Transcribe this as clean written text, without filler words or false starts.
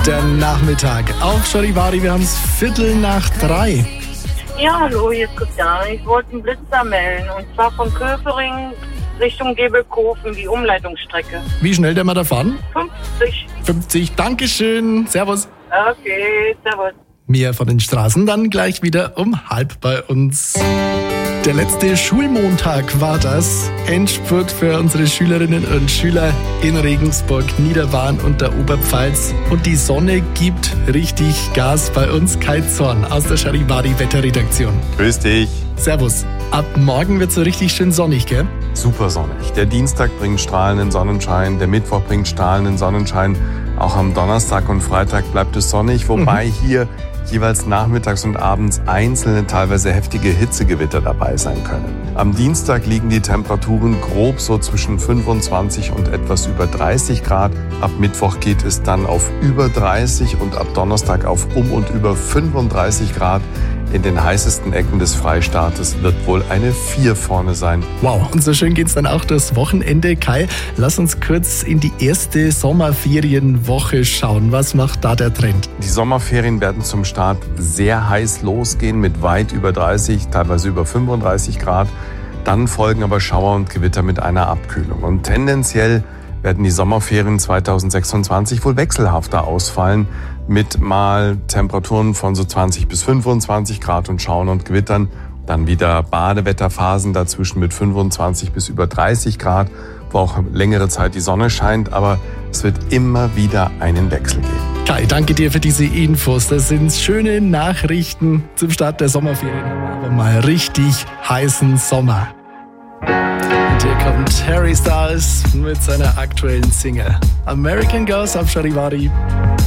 der Nachmittag auf Charivari. Wir haben es 2:45. Ja, hallo, hier ist Christian. Ich wollte einen Blitzer melden. Und zwar von Köfering Richtung Gebelkofen, die Umleitungsstrecke. Wie schnell denn wir da fahren? 50. 50, Dankeschön. Servus. Okay, servus. Mehr von den Straßen dann gleich wieder um 12:30 bei uns. Der letzte Schulmontag war das. Endspurt für unsere Schülerinnen und Schüler in Regensburg, Niederwahn und der Oberpfalz. Und die Sonne gibt richtig Gas bei uns. Kai Zorn aus der Charivari Wetterredaktion. Grüß dich. Servus. Ab morgen wird es so richtig schön sonnig, gell? Super sonnig. Der Dienstag bringt strahlenden Sonnenschein, der Mittwoch bringt strahlenden Sonnenschein. Auch am Donnerstag und Freitag bleibt es sonnig, wobei hier jeweils nachmittags und abends einzelne, teilweise heftige Hitzegewitter dabei sein können. Am Dienstag liegen die Temperaturen grob so zwischen 25 und etwas über 30 Grad. Ab Mittwoch geht es dann auf über 30 und ab Donnerstag auf um und über 35 Grad. In den heißesten Ecken des Freistaates wird wohl eine 4 vorne sein. Wow, und so schön geht's dann auch das Wochenende. Kai, lass uns kurz in die erste Sommerferienwoche schauen. Was macht da der Trend? Die Sommerferien werden zum Start sehr heiß losgehen mit weit über 30, teilweise über 35 Grad. Dann folgen aber Schauer und Gewitter mit einer Abkühlung. Und tendenziell werden die Sommerferien 2026 wohl wechselhafter ausfallen, mit mal Temperaturen von so 20 bis 25 Grad und Schauern und Gewittern. Dann wieder Badewetterphasen dazwischen mit 25 bis über 30 Grad, wo auch längere Zeit die Sonne scheint. Aber es wird immer wieder einen Wechsel geben. Kai, danke dir für diese Infos. Das sind schöne Nachrichten zum Start der Sommerferien. Aber mal richtig heißen Sommer. Und hier kommt Harry Styles mit seiner aktuellen Single American Girls auf Charivari.